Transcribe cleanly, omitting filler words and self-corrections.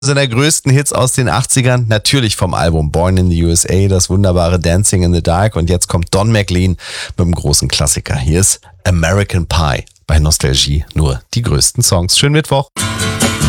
seiner größten Hits aus den 80ern, natürlich vom Album Born in the USA, das wunderbare Dancing in the Dark. Und jetzt kommt Don McLean mit einem großen Klassiker. Hier ist American Pie bei Nostalgie, nur die größten Songs. Schönen Mittwoch.